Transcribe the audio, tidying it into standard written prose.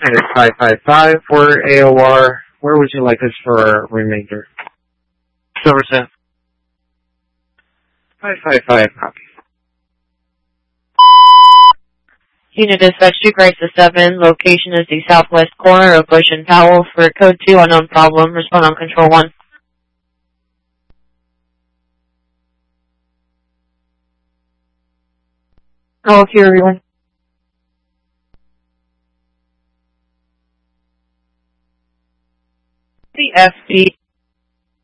And it's 555 for AOR. Where would you like us for remainder? Somerset. 555 copy. Unit dispatch to Crisis 7. Location is the southwest corner of Bush and Powell. For code 2, unknown problem. Respond on control 1. All clear, everyone. The FD